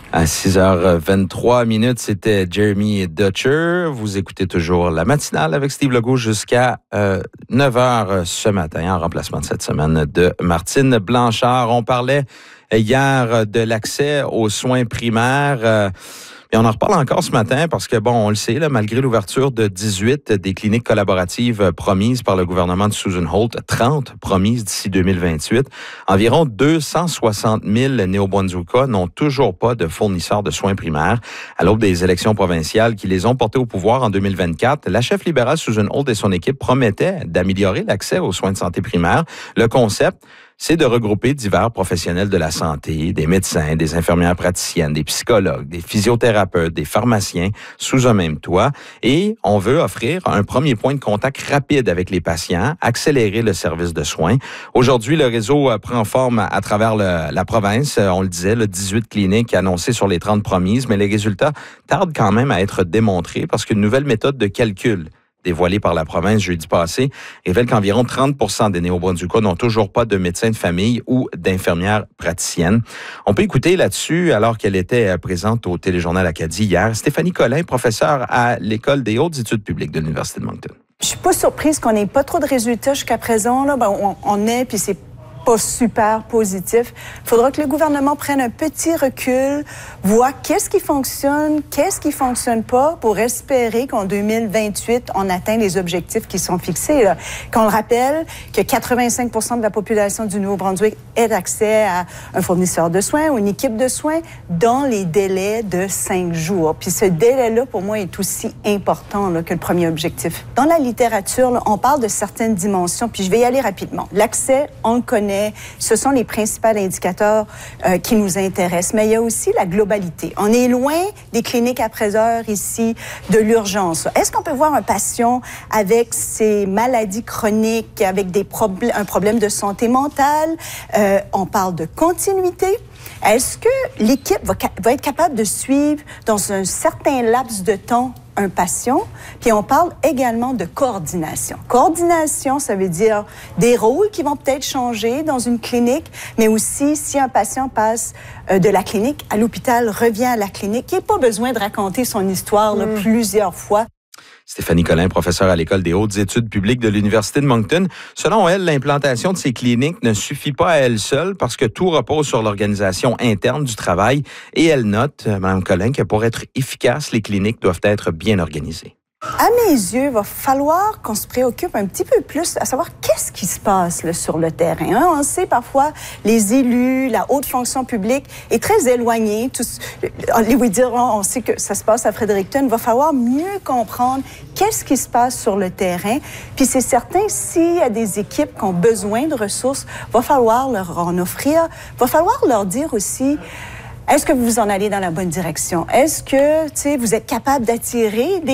À 6h23, c'était Jeremy Dutcher. Vous écoutez toujours la matinale avec Steve Legault jusqu'à 9h ce matin, en remplacement de cette semaine de Martine Blanchard. On parlait hier de l'accès aux soins primaires. Et on en reparle encore ce matin parce que, on le sait, là, malgré l'ouverture de 18 des cliniques collaboratives promises par le gouvernement de Susan Holt, 30 promises d'ici 2028, environ 260 000 Néo-Brunswickois n'ont toujours pas de fournisseurs de soins primaires. À l'aube des élections provinciales qui les ont portés au pouvoir en 2024, la chef libérale Susan Holt et son équipe promettaient d'améliorer l'accès aux soins de santé primaires. Le concept, c'est de regrouper divers professionnels de la santé, des médecins, des infirmières praticiennes, des psychologues, des physiothérapeutes, des pharmaciens sous un même toit. Et on veut offrir un premier point de contact rapide avec les patients, accélérer le service de soins. Aujourd'hui, le réseau prend forme à travers la province. On le disait, 18 cliniques annoncées sur les 30 promises, mais les résultats tardent quand même à être démontrés parce qu'une nouvelle méthode de calcul dévoilée par la province jeudi passé, révèle qu'environ 30% des Néo-Brunswickois n'ont toujours pas de médecin de famille ou d'infirmière praticienne. On peut écouter là-dessus, alors qu'elle était présente au Téléjournal Acadie hier, Stéphanie Collin, professeure à l'École des hautes études publiques de l'Université de Moncton. Je suis pas surprise qu'on n'ait pas trop de résultats jusqu'à présent. Là. On est, puis c'est pas super positif. Il faudra que le gouvernement prenne un petit recul, voit qu'est-ce qui fonctionne, qu'est-ce qui fonctionne pas pour espérer qu'en 2028, on atteigne les objectifs qui sont fixés. Là. Qu'on le rappelle que 85% de la population du Nouveau-Brunswick ait accès à un fournisseur de soins ou une équipe de soins dans les délais de 5 jours. Puis ce délai-là, pour moi, est aussi important là, que le premier objectif. Dans la littérature, là, on parle de certaines dimensions, puis je vais y aller rapidement. L'accès, on le connaît. Ce sont les principaux indicateurs qui nous intéressent. Mais il y a aussi la globalité. On est loin des cliniques après heures ici, de l'urgence. Est-ce qu'on peut voir un patient avec ses maladies chroniques, avec un problème de santé mentale? On parle de continuité. Est-ce que l'équipe va être capable de suivre dans un certain laps de temps un patient? Puis on parle également de coordination. Coordination, ça veut dire des rôles qui vont peut-être changer dans une clinique, mais aussi si un patient passe de la clinique à l'hôpital, revient à la clinique, il n'y a pas besoin de raconter son histoire là, plusieurs fois. Stéphanie Collin, professeure à l'École des hautes études publiques de l'Université de Moncton. Selon elle, l'implantation de ces cliniques ne suffit pas à elle seule parce que tout repose sur l'organisation interne du travail. Et elle note, Mme Collin, que pour être efficaces, les cliniques doivent être bien organisées. À mes yeux, il va falloir qu'on se préoccupe un petit peu plus à savoir qu'est-ce qui se passe là, sur le terrain. Hein? On sait parfois, les élus, la haute fonction publique est très éloignée. On sait que ça se passe à Fredericton. Il va falloir mieux comprendre qu'est-ce qui se passe sur le terrain. Puis c'est certain, s'il y a des équipes qui ont besoin de ressources, il va falloir leur en offrir. Il va falloir leur dire aussi... Est-ce que vous en allez dans la bonne direction? Est-ce que, vous êtes capable d'attirer des